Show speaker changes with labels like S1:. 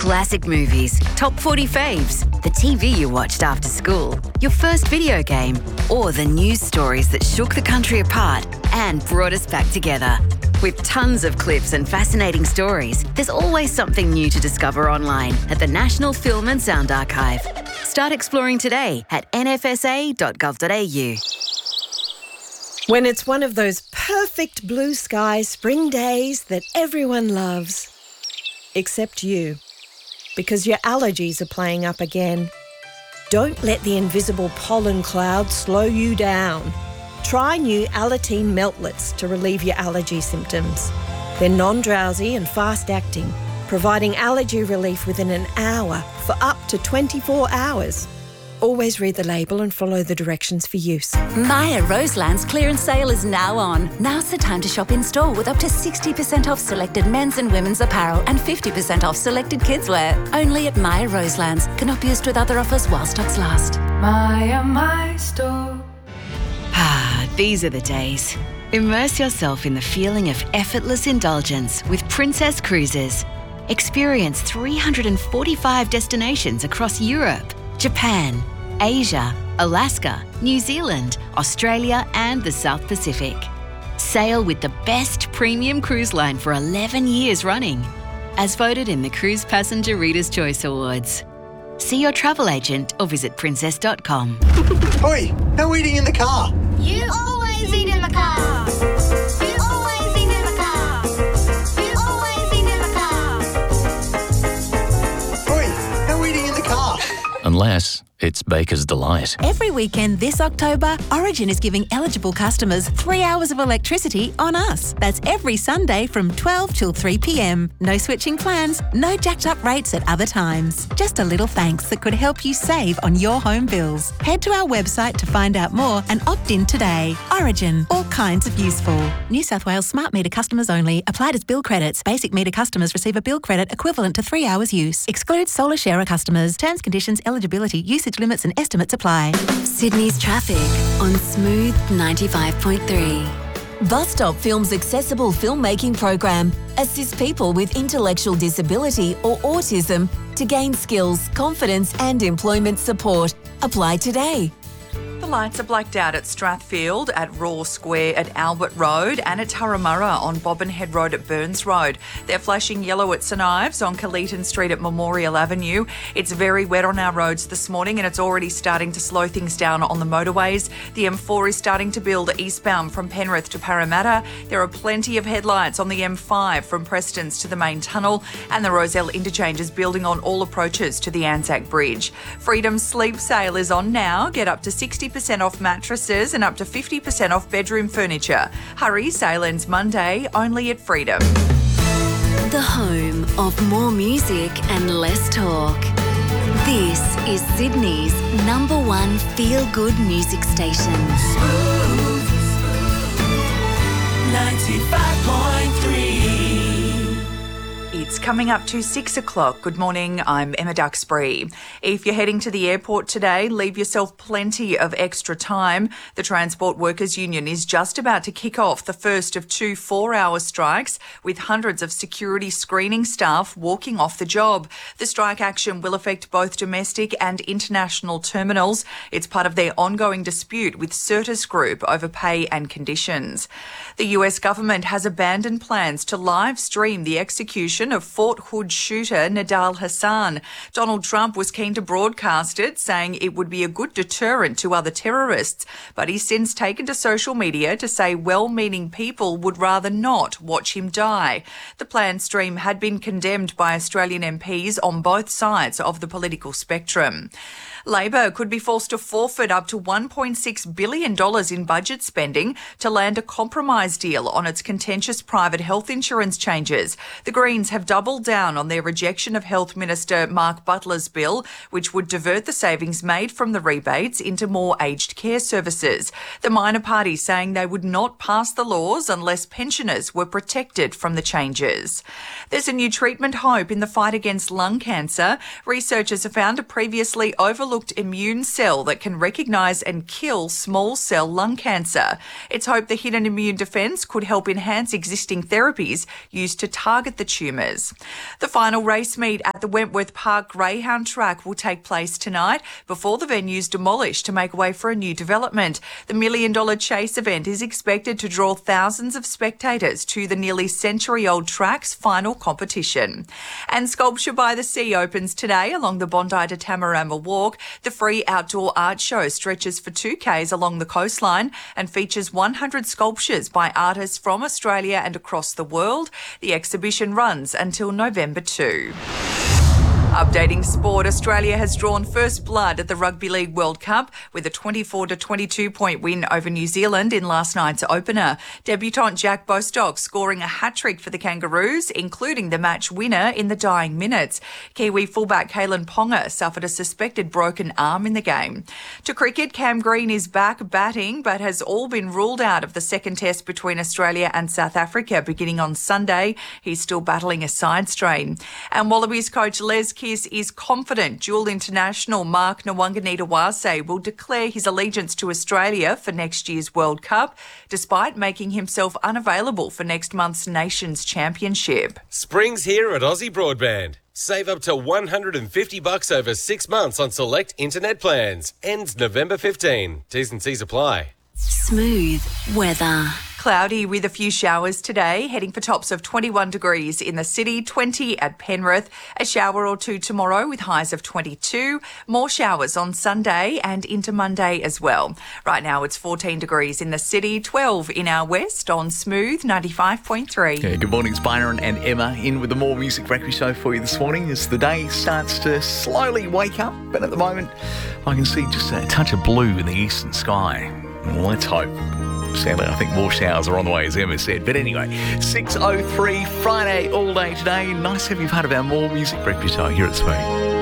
S1: Classic movies, top 40 faves, the TV you watched after school, your first video game, or the news stories that shook the country apart and brought us back together. With tons of clips and fascinating stories, there's always something new to discover online at the National Film and Sound Archive. Start exploring today at nfsa.gov.au.
S2: When it's one of those perfect blue sky spring days that everyone loves. Except you. Because your allergies are playing up again. Don't let the invisible pollen cloud slow you down. Try new Alateen Meltlets to relieve your allergy symptoms. They're non-drowsy and fast-acting, providing allergy relief within an hour for up to 24 hours. Always read the label and follow the directions for use.
S3: Maya Roseland's clearance sale is now on. Now's the time to shop in store with up to 60% off selected men's and women's apparel and 50% off selected kidswear. Only at Maya Roseland's. Cannot be used with other offers while stocks last.
S4: Maya, my store.
S1: These are the days. Immerse yourself in the feeling of effortless indulgence with Princess Cruises. Experience 345 destinations across Europe, Japan, Asia, Alaska, New Zealand, Australia and the South Pacific. Sail with the best premium cruise line for 11 years running, as voted in the Cruise Passenger Reader's Choice Awards. See your travel agent or visit princess.com.
S5: Oi, no eating in the car.
S6: You always eat in the car. You always eat in the car. You always eat in the car.
S5: Oi, no eating in the car.
S7: Unless it's Baker's Delight.
S3: Every weekend this October, Origin is giving eligible customers 3 hours of electricity on us. That's every Sunday from 12 till 3 p.m. No switching plans, no jacked up rates at other times. Just a little thanks that could help you save on your home bills. Head to our website to find out more and opt in today. Origin, all kinds of useful. New South Wales smart meter customers only. Applied as bill credits. Basic meter customers receive a bill credit equivalent to 3 hours use. Excludes solar sharer customers. Terms, conditions, eligibility, usage limits and estimates apply.
S8: Sydney's traffic on Smooth 95.3.
S9: Bus Stop Film's accessible filmmaking program assists people with intellectual disability or autism to gain skills, confidence and employment support. Apply today.
S10: The lights are blacked out at Strathfield, at Raw Square at Albert Road and at Turramurra on Bobbin Head Road at Burns Road. They're flashing yellow at St Ives on Coleton Street at Memorial Avenue. It's very wet on our roads this morning and it's already starting to slow things down on the motorways. The M4 is starting to build eastbound from Penrith to Parramatta. There are plenty of headlights on the M5 from Prestons to the main tunnel and the Rozelle interchange is building on all approaches to the Anzac Bridge. Freedom Sleep Sale is on now. Get up to 60% off mattresses and up to 50% off bedroom furniture. Hurry, sale ends Monday, only at Freedom.
S8: The home of more music and less talk. This is Sydney's #1 feel-good music station.
S4: Smooth 95.3.
S10: It's coming up to 6 o'clock. Good morning, I'm Emma Duxbury. If you're heading to the airport today, leave yourself plenty of extra time. The Transport Workers Union is just about to kick off the first of 2 4-hour strikes, with hundreds of security screening staff walking off the job. The strike action will affect both domestic and international terminals. It's part of their ongoing dispute with Certis Group over pay and conditions. The US government has abandoned plans to live stream the execution of Fort Hood shooter Nidal Hassan. Donald Trump was keen to broadcast it, saying it would be a good deterrent to other terrorists, but he's since taken to social media to say well-meaning people would rather not watch him die. The planned stream had been condemned by Australian MPs on both sides of the political spectrum. Labor could be forced to forfeit up to $1.6 billion in budget spending to land a compromise deal on its contentious private health insurance changes. The Greens have doubled down on their rejection of Health Minister Mark Butler's bill, which would divert the savings made from the rebates into more aged care services. The minor party saying they would not pass the laws unless pensioners were protected from the changes. There's a new treatment hope in the fight against lung cancer. Researchers have found a previously overlooked immune cell that can recognise and kill small cell lung cancer. It's hoped the hidden immune defence could help enhance existing therapies used to target the tumours. showers. The final race meet at the Wentworth Park Greyhound Track will take place tonight before the venue's demolished to make way for a new development. The $1 Million Chase event is expected to draw thousands of spectators to the nearly century-old track's final competition. And Sculpture by the Sea opens today along the Bondi to Tamarama Walk. The free outdoor art show stretches for 2Ks along the coastline and features 100 sculptures by artists from Australia and across the world. The exhibition runs until November 2. Updating sport, Australia has drawn first blood at the Rugby League World Cup with a 24-22 point win over New Zealand in last night's opener. Debutant Jack Bostock scoring a hat-trick for the Kangaroos, including the match winner in the dying minutes. Kiwi fullback Kalen Ponga suffered a suspected broken arm in the game. To cricket, Cam Green is back batting but has all been ruled out of the second test between Australia and South Africa beginning on Sunday. He's still battling a side strain. And Wallabies coach Les Kiss is confident dual international Mark Nwanganitawase will declare his allegiance to Australia for next year's World Cup, despite making himself unavailable for next month's Nations Championship.
S11: Spring's here at Aussie Broadband. Save up to $150 over 6 months on select internet plans. Ends November 15. T's and C's apply.
S8: Smooth weather.
S10: Cloudy with a few showers today, heading for tops of 21 degrees in the city, 20 at Penrith. A shower or two tomorrow with highs of 22. More showers on Sunday and into Monday as well. Right now it's 14 degrees in the city, 12 in our west on Smooth 95.3.
S12: Yeah, good morning, it's Byron and Emma in with the More Music Breakfast Show for you this morning as the day starts to slowly wake up. But at the moment, I can see just a touch of blue in the eastern sky. Let's hope. Sadly, I think more showers are on the way, as Emma said. But anyway, 6:03, Friday all day today. Nice to have you part of our More Music Breakfast Show here at Smooth.